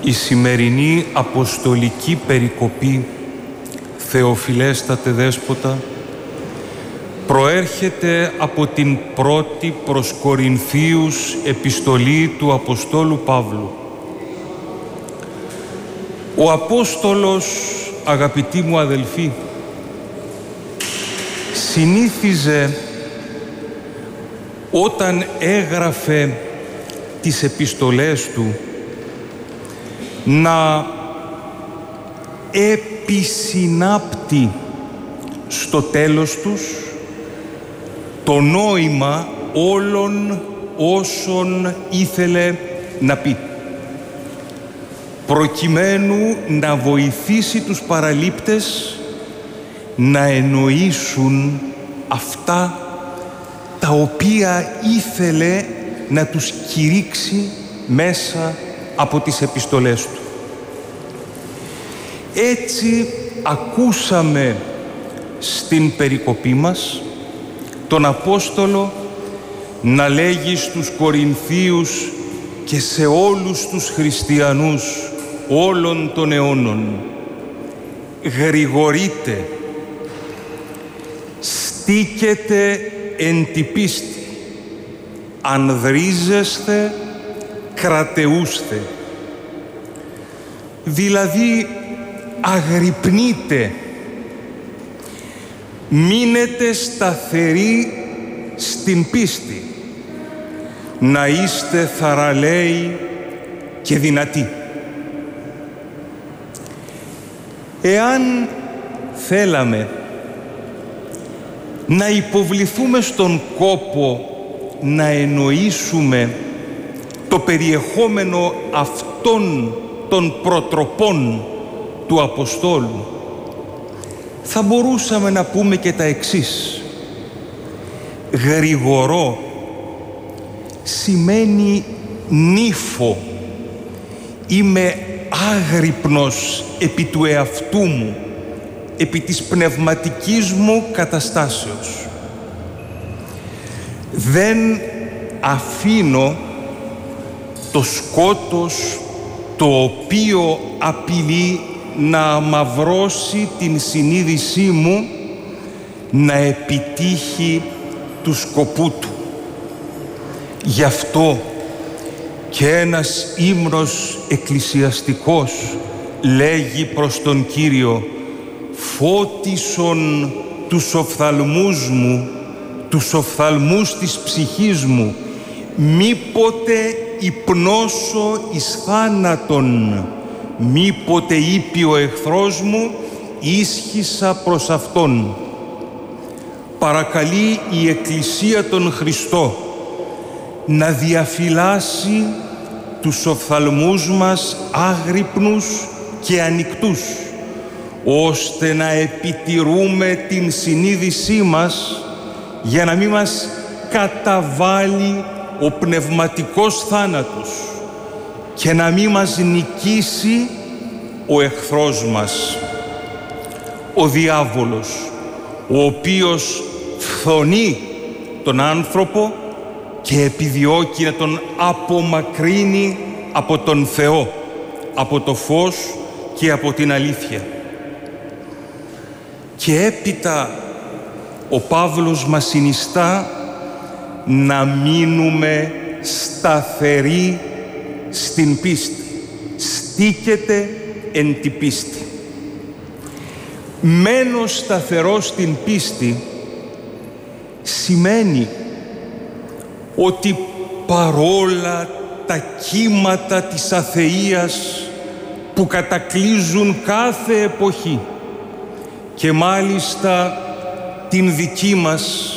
Η σημερινή αποστολική περικοπή, Θεοφιλέστατε Δέσποτα, προέρχεται από την πρώτη προς Κορινθίους επιστολή του Αποστόλου Παύλου. Ο Απόστολος, αγαπητοί μου αδελφοί, συνήθιζε όταν έγραφε τις επιστολές του να επισυνάπτει στο τέλος τους το νόημα όλων όσων ήθελε να πει, προκειμένου να βοηθήσει τους παραλήπτες να εννοήσουν αυτά τα οποία ήθελε να τους κηρύξει μέσα από τις επιστολές του. Έτσι ακούσαμε στην περικοπή μας τον Απόστολο να λέγει στους Κορινθίους και σε όλους τους χριστιανούς όλων των αιώνων: γρηγορείτε, στήκετε εν τη πίστη, ανδρίζεστε, κρατεούστε. Δηλαδή αγρυπνείτε, μείνετε σταθεροί στην πίστη, να είστε θαραλέοι και δυνατοί. Εάν θέλαμε να υποβληθούμε στον κόπο να εννοήσουμε το περιεχόμενο αυτών των προτροπών του Αποστόλου, θα μπορούσαμε να πούμε και τα εξής. Γρηγορώ σημαίνει νύφο. Είμαι άγρυπνος επί του εαυτού μου, επί της πνευματικής μου καταστάσεως. Δεν αφήνω το σκότος το οποίο απειλεί να αμαυρώσει την συνείδησή μου να επιτύχει του σκοπού του. Γι' αυτό και ένας ύμνος εκκλησιαστικός λέγει προς τον Κύριο: φώτισον τους οφθαλμούς μου, τους οφθαλμούς της ψυχής μου, μήποτε υπνώσω εις θάνατον, μήποτε είπε ο εχθρός μου, ίσχυσα προς αυτόν. Παρακαλεί η Εκκλησία των Χριστό να διαφυλάσει τους οφθαλμούς μας άγρυπνους και ανοιχτούς, ώστε να επιτηρούμε την συνείδησή μας για να μην μας καταβάλει ο πνευματικός θάνατος και να μην μας νικήσει ο εχθρός μας, ο διάβολος, ο οποίος φθονεί τον άνθρωπο και επιδιώκει να τον απομακρύνει από τον Θεό, από το φως και από την αλήθεια. Και έπειτα ο Παύλος μας συνιστά να μείνουμε σταθεροί στην πίστη. Στήκετε εν τη πίστη. Μένω σταθερός στην πίστη σημαίνει ότι παρόλα τα κύματα της αθείας που κατακλείζουν κάθε εποχή και μάλιστα την δική μας,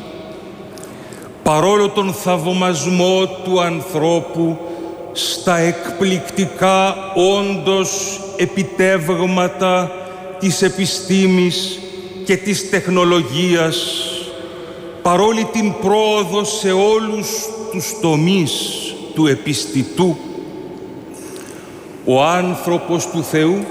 παρόλο τον θαυμασμό του ανθρώπου στα εκπληκτικά όντως επιτεύγματα της επιστήμης και της τεχνολογίας, παρόλη την πρόοδο σε όλους τους τομείς του επιστητού, ο άνθρωπος του Θεού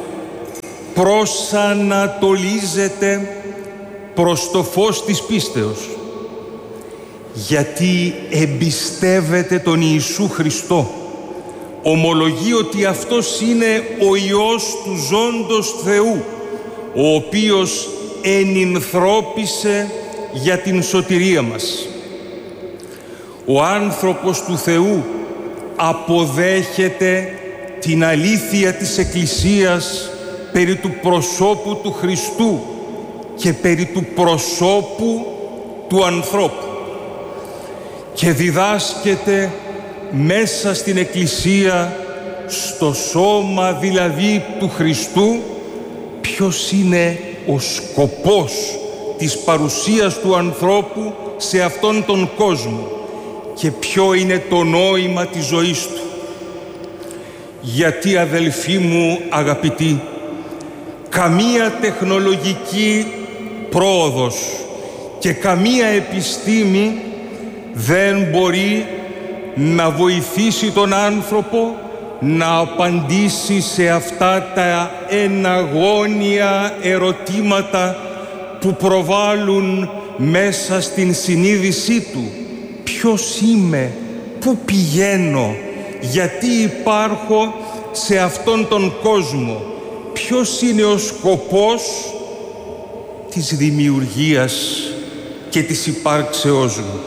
προσανατολίζεται προς το φως της πίστεως, γιατί εμπιστεύεται τον Ιησού Χριστό, ομολογεί ότι αυτός είναι ο Υιός του ζώντος Θεού, ο οποίος ενυνθρώπισε για την σωτηρία μας. Ο άνθρωπος του Θεού αποδέχεται την αλήθεια της Εκκλησίας περί του προσώπου του Χριστού και περί του προσώπου του ανθρώπου και διδάσκεται μέσα στην Εκκλησία, στο σώμα δηλαδή του Χριστού, ποιος είναι ο σκοπός της παρουσίας του ανθρώπου σε αυτόν τον κόσμο και ποιο είναι το νόημα της ζωής του. Γιατί, αδελφοί μου αγαπητοί, καμία τεχνολογική πρόοδος και καμία επιστήμη δεν μπορεί να βοηθήσει τον άνθρωπο να απαντήσει σε αυτά τα εναγώνια ερωτήματα που προβάλλουν μέσα στην συνείδησή του. Ποιος είμαι, πού πηγαίνω, γιατί υπάρχω σε αυτόν τον κόσμο, ποιος είναι ο σκοπός της δημιουργίας και της υπάρξεώς μου.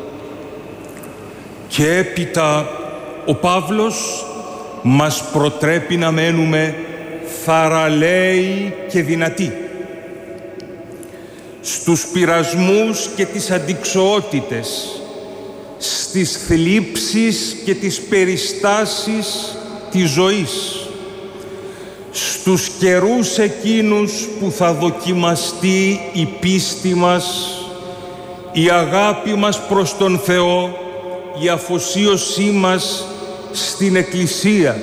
Και έπειτα ο Παύλος μας προτρέπει να μένουμε θαραλέοι και δυνατοί στους πειρασμούς και τις αντιξοότητες, στις θλίψεις και τις περιστάσεις της ζωής, στους καιρούς εκείνους που θα δοκιμαστεί η πίστη μας, η αγάπη μας προς τον Θεό, η αφοσίωσή μας στην Εκκλησία.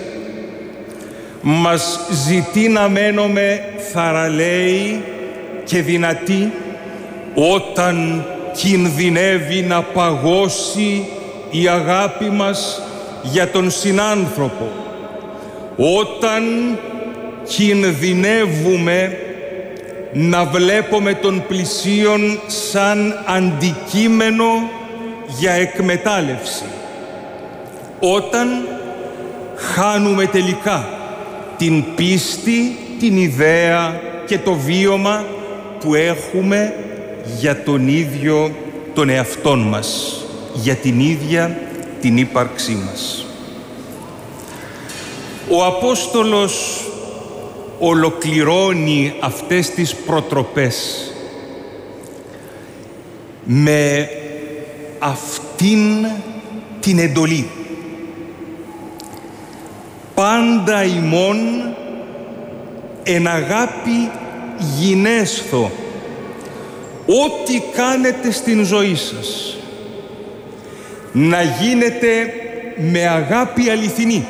Μας ζητεί να μένουμε θαραλέοι και δυνατοί όταν κινδυνεύει να παγώσει η αγάπη μας για τον συνάνθρωπο, όταν κινδυνεύουμε να βλέπουμε τον πλησίον σαν αντικείμενο για εκμετάλλευση, όταν χάνουμε τελικά την πίστη, την ιδέα και το βίωμα που έχουμε για τον ίδιο τον εαυτόν μας, για την ίδια την ύπαρξή μας. Ο Απόστολος ολοκληρώνει αυτές τις προτροπές με αυτήν την εντολή. Πάντα ημών εν αγάπη γινέσθω, ό,τι κάνετε στην ζωή σας, να γίνεται με αγάπη αληθινή.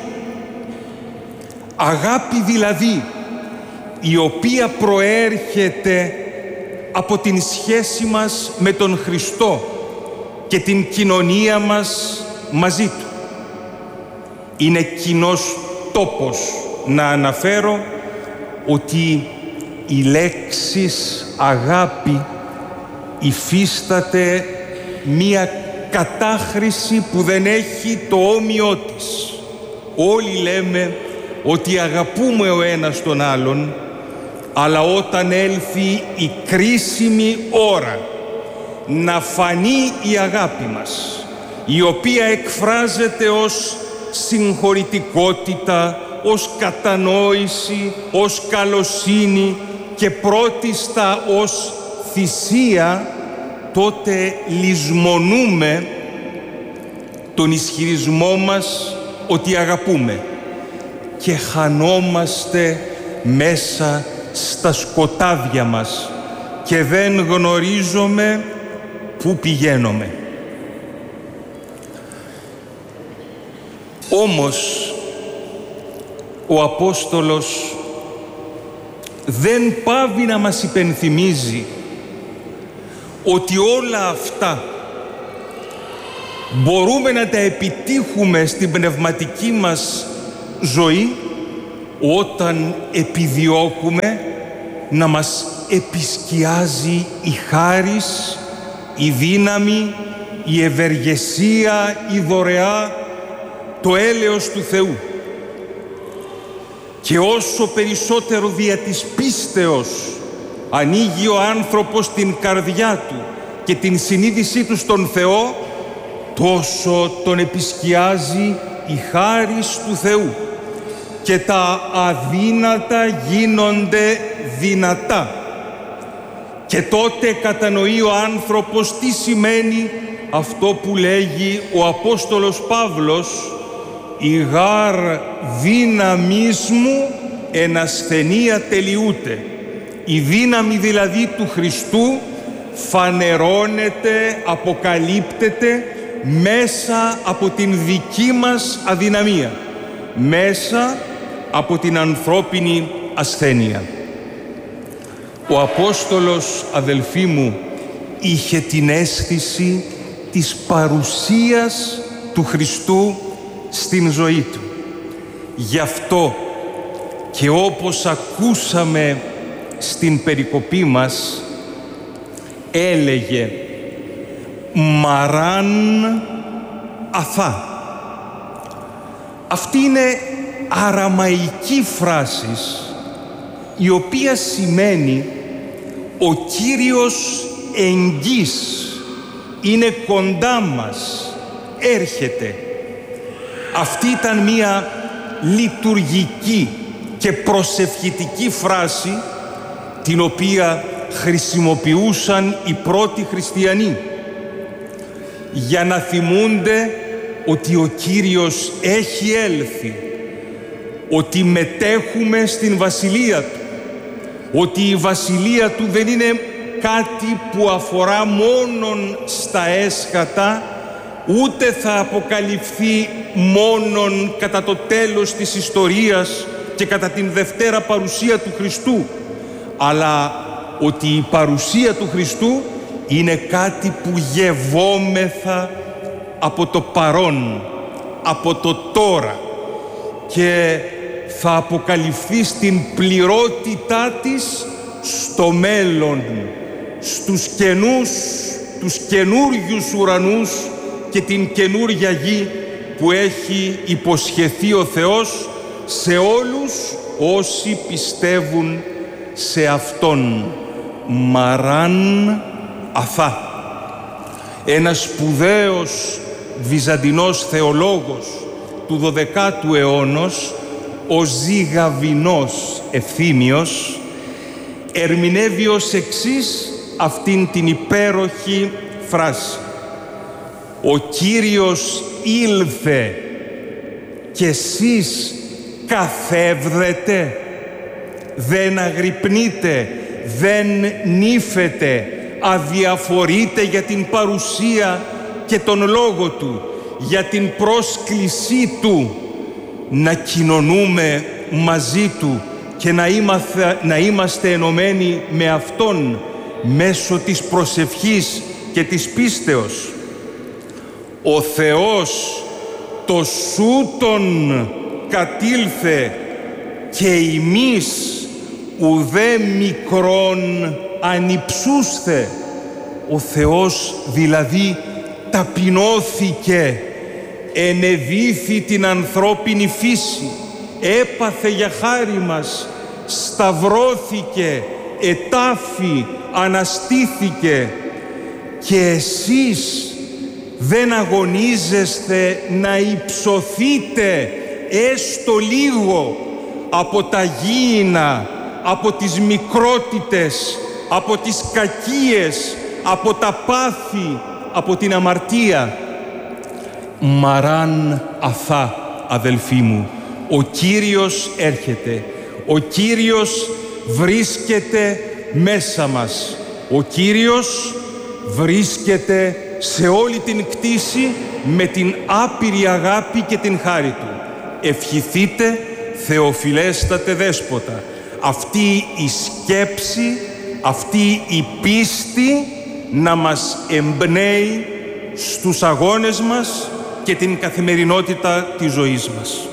Αγάπη δηλαδή η οποία προέρχεται από την σχέση μας με τον Χριστό και την κοινωνία μας μαζί Του. Είναι κοινός τόπος να αναφέρω ότι η λέξης αγάπη υφίσταται μία κατάχρηση που δεν έχει το όμοιό της. Όλοι λέμε ότι αγαπούμε ο ένας τον άλλον, αλλά όταν έλθει η κρίσιμη ώρα να φανεί η αγάπη μας, η οποία εκφράζεται ως συγχωρητικότητα, ως κατανόηση, ως καλοσύνη και πρώτιστα ως θυσία, τότε λησμονούμε τον ισχυρισμό μας ότι αγαπούμε και χανόμαστε μέσα στα σκοτάδια μας και δεν γνωρίζουμε πού πηγαίνουμε. Όμως ο Απόστολος δεν πάβει να μας υπενθυμίζει ότι όλα αυτά μπορούμε να τα επιτύχουμε στην πνευματική μας ζωή όταν επιδιώκουμε να μας επισκιάζει η χάρις, η δύναμη, η ευεργεσία, η δωρεά το έλεος του Θεού. Και όσο περισσότερο δια της πίστεως ανοίγει ο άνθρωπος την καρδιά του και την συνείδησή του στον Θεό, τόσο τον επισκιάζει η χάρις του Θεού και τα αδύνατα γίνονται δυνατά. Και τότε κατανοεί ο άνθρωπος τι σημαίνει αυτό που λέγει ο Απόστολος Παύλος, «Η γάρ δύναμις μου εν ασθενεία τελειούται». Η δύναμη δηλαδή του Χριστού φανερώνεται, αποκαλύπτεται μέσα από την δική μας αδυναμία, μέσα από την ανθρώπινη ασθένεια. Ο Απόστολος, αδελφοί μου, είχε την αίσθηση της παρουσίας του Χριστού στην ζωή του. Γι' αυτό και όπως ακούσαμε στην περικοπή μας, έλεγε «Μαράν αθά». Αυτή είναι αραμαϊκή φράση, η οποία σημαίνει «Ο Κύριος εγγύς, είναι κοντά μας, έρχεται». Αυτή ήταν μία λειτουργική και προσευχητική φράση την οποία χρησιμοποιούσαν οι πρώτοι χριστιανοί για να θυμούνται ότι ο Κύριος έχει έλθει, ότι μετέχουμε στην βασιλεία Του, ότι η βασιλεία Του δεν είναι κάτι που αφορά μόνον στα έσχατα, ούτε θα αποκαλυφθεί μόνον κατά το τέλος της ιστορίας και κατά την Δευτέρα παρουσία του Χριστού, αλλά ότι η παρουσία του Χριστού είναι κάτι που γευόμεθα από το παρόν, από το τώρα, και θα αποκαλυφθεί στην πληρότητά της στο μέλλον, στους καινούς, τους καινούριους ουρανούς και την καινούρια γη που έχει υποσχεθεί ο Θεός σε όλους όσοι πιστεύουν σε Αυτόν. Μαράν αθά. Ένας σπουδαίος βυζαντινός θεολόγος του 12ου αιώνος, ο Ζηγαβινός Ευθύμιος, ερμηνεύει ως εξής αυτήν την υπέροχη φράση: «Ο Κύριος ήλθε και εσείς καθεύδετε, δεν αγρυπνείτε, δεν νύφετε, αδιαφορείτε για την παρουσία και τον λόγο Του, για την πρόσκλησή Του, να κοινωνούμε μαζί Του και να είμαστε ενωμένοι με Αυτόν μέσω της προσευχής και της πίστεως. Ο Θεός το σούτον κατήλθε και ημείς ουδέ μικρόν ανυψούσθε». Ο Θεός δηλαδή ταπεινώθηκε, ενεδύθη την ανθρώπινη φύση, έπαθε για χάρη μας, σταυρώθηκε, ετάφη, αναστήθηκε, και εσείς δεν αγωνίζεστε να υψωθείτε έστω λίγο από τα γήινα, από τις μικρότητες, από τις κακίες, από τα πάθη, από την αμαρτία. Μαράν αθά, αδελφοί μου, ο Κύριος έρχεται, ο Κύριος βρίσκεται μέσα μας, ο Κύριος βρίσκεται σε όλη την κτήση με την άπειρη αγάπη και την χάρη Του. Ευχηθείτε, Θεοφιλέστατε Δέσποτα, αυτή η σκέψη, αυτή η πίστη να μας εμπνέει στους αγώνες μας και την καθημερινότητα της ζωής μας.